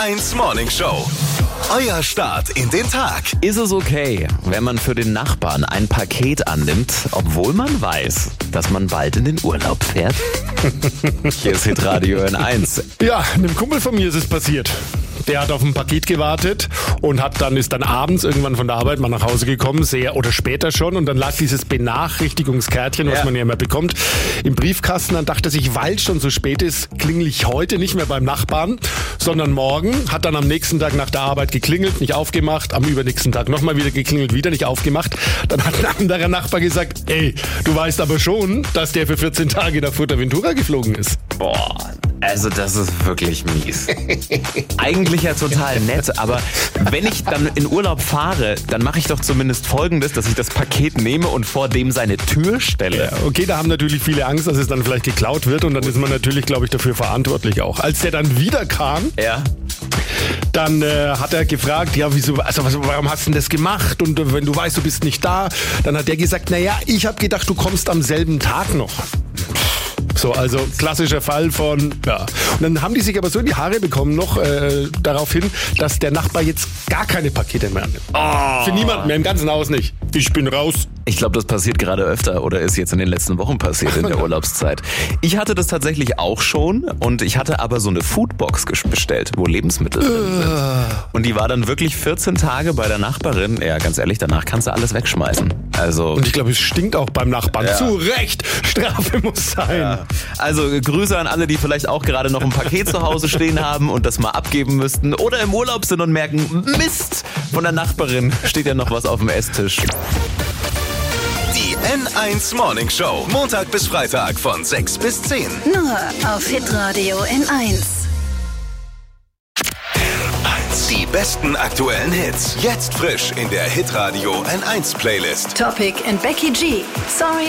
N1 Morning Show. Euer Start in den Tag. Ist es okay, wenn man für den Nachbarn ein Paket annimmt, obwohl man weiß, dass man bald in den Urlaub fährt? Hier ist Hitradio N1. Ja, einem Kumpel von mir ist es passiert. Der hat auf ein Paket gewartet und ist dann abends irgendwann von der Arbeit mal nach Hause gekommen, oder später schon, und dann lag dieses Benachrichtigungskärtchen, was man ja immer bekommt, im Briefkasten. Dann dachte er sich, weil es schon so spät ist, klingel ich heute nicht mehr beim Nachbarn, sondern morgen. Hat dann am nächsten Tag nach der Arbeit geklingelt, nicht aufgemacht, am übernächsten Tag nochmal wieder geklingelt, wieder nicht aufgemacht. Dann hat ein anderer Nachbar gesagt, ey, du weißt aber schon, dass der für 14 Tage nach Fuerteventura geflogen ist. Boah, also das ist wirklich mies. Eigentlich ja total nett, aber wenn ich dann in Urlaub fahre, dann mache ich doch zumindest Folgendes, dass ich das Paket nehme und vor dem seine Tür stelle. Ja, okay, da haben natürlich viele Angst, dass es dann vielleicht geklaut wird, und dann ist man natürlich, glaube ich, dafür verantwortlich auch. Als der dann wieder kam, dann hat er gefragt, ja, warum hast du denn das gemacht? Und wenn du weißt, du bist nicht da, dann hat der gesagt, naja, ich habe gedacht, du kommst am selben Tag noch. So, also klassischer Fall von, ja. Und dann haben die sich aber so in die Haare bekommen noch darauf hin, dass der Nachbar jetzt gar keine Pakete mehr annimmt. Oh. Für niemanden mehr, im ganzen Haus nicht. Ich bin raus. Ich glaube, das passiert gerade öfter oder ist jetzt in den letzten Wochen passiert in der Urlaubszeit. Ich hatte das tatsächlich auch schon, und ich hatte aber so eine Foodbox bestellt, wo Lebensmittel drin sind. Und die war dann wirklich 14 Tage bei der Nachbarin. Ja, ganz ehrlich, danach kannst du alles wegschmeißen. Also, und ich glaube, es stinkt auch beim Nachbarn. Ja. Zu Recht, Strafe muss sein. Ja. Also Grüße an alle, die vielleicht auch gerade noch ein Paket zu Hause stehen haben und das mal abgeben müssten oder im Urlaub sind und merken, Mist, von der Nachbarin steht ja noch was auf dem Esstisch. Die N1 Morning Show. Montag bis Freitag von 6 bis 10. Nur auf Hitradio N1. Die besten aktuellen Hits. Jetzt frisch in der Hitradio N1 Playlist. Topic and Becky G. Sorry